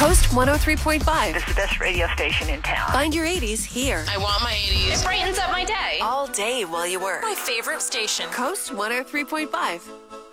Coast 103.5. It's the best radio station in town. Find your 80s here. I want my 80s. It brightens up my day. All day while you work. My favorite station. Coast 103.5.